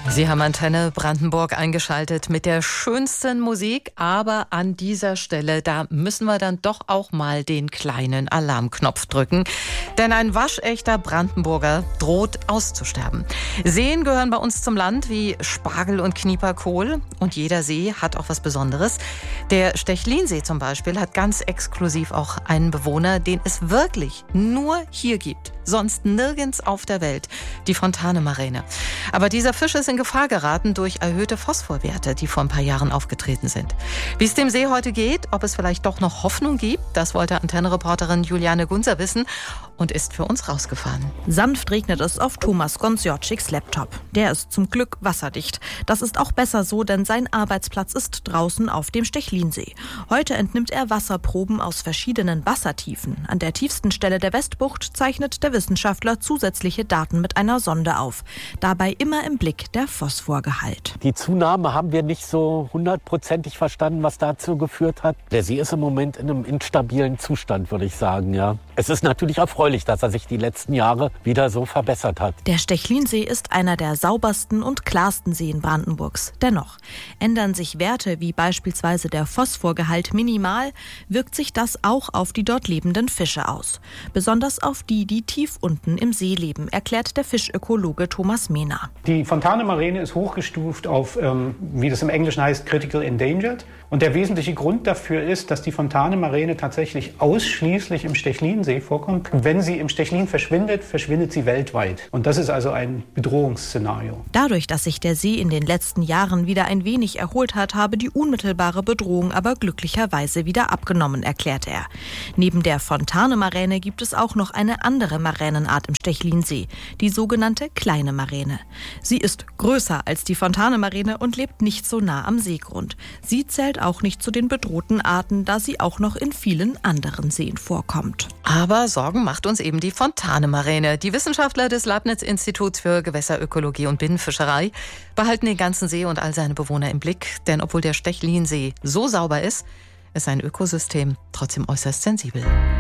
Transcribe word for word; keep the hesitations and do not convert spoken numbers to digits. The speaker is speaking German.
Sie haben Antenne Brandenburg eingeschaltet mit der schönsten Musik, aber an dieser Stelle, da müssen wir dann doch auch mal den kleinen Alarmknopf drücken, denn ein waschechter Brandenburger droht auszusterben. Seen gehören bei uns zum Land wie Spargel und Knieperkohl und jeder See hat auch was Besonderes. Der Stechlinsee zum Beispiel hat ganz exklusiv auch einen Bewohner, den es wirklich nur hier gibt, sonst nirgends auf der Welt, die Fontane-Maräne. Aber dieser Fisch ist in Gefahr geraten durch erhöhte Phosphorwerte, die vor ein paar Jahren aufgetreten sind. Wie es dem See heute geht, ob es vielleicht doch noch Hoffnung gibt, das wollte Antenne-Reporterin Juliane Gunzer wissen und ist für uns rausgefahren. Sanft regnet es auf Thomas Gonsiorczyks Laptop. Der ist zum Glück wasserdicht. Das ist auch besser so, denn sein Arbeitsplatz ist draußen auf dem Stechlinsee. Heute entnimmt er Wasserproben aus verschiedenen Wassertiefen. An der tiefsten Stelle der Westbucht zeichnet der Wissenschaftler zusätzliche Daten mit einer Sonde auf. Dabei immer im Blick der Phosphorgehalt. Die Zunahme haben wir nicht so hundertprozentig verstanden, was dazu geführt hat. Der See ist im Moment in einem instabilen Zustand, würde ich sagen, ja. Es ist natürlich erfreulich, dass er sich die letzten Jahre wieder so verbessert hat. Der Stechlinsee ist einer der saubersten und klarsten Seen Brandenburgs. Dennoch ändern sich Werte wie beispielsweise der Phosphorgehalt minimal, wirkt sich das auch auf die dort lebenden Fische aus. Besonders auf die, die tief unten im See leben, erklärt der Fischökologe Thomas Mehner. Die Fontane-Maräne ist hochgestuft auf, ähm, wie das im Englischen heißt, Critical Endangered. Und der wesentliche Grund dafür ist, dass die Fontane-Maräne tatsächlich ausschließlich im Stechlinsee vorkommt. Wenn sie im Stechlin verschwindet, verschwindet sie weltweit. Und das ist also ein Bedrohungsszenario. Dadurch, dass sich der See in den letzten Jahren wieder ein wenig erholt hat, habe die unmittelbare Bedrohung aber glücklicherweise wieder abgenommen, erklärt er. Neben der Fontane-Maräne gibt es auch noch eine andere Maränenart im Stechlinsee, die sogenannte kleine Maräne. Sie ist größer als die Fontane-Maräne und lebt nicht so nah am Seegrund. Sie zählt auch nicht zu den bedrohten Arten, da sie auch noch in vielen anderen Seen vorkommt. Aber Sorgen macht uns eben die Fontane-Maräne. Die Wissenschaftler des Leibniz-Instituts für Gewässerökologie und Binnenfischerei behalten den ganzen See und all seine Bewohner im Blick. Denn obwohl der Stechlinsee so sauber ist, ist sein Ökosystem trotzdem äußerst sensibel.